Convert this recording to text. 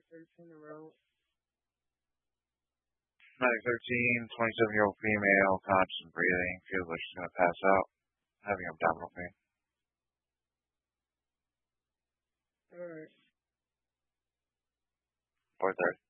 13 in a row. Medic 13, 27-year-old female, conscious and breathing, feels like she's going to pass out, having abdominal pain. Alright. 4:30.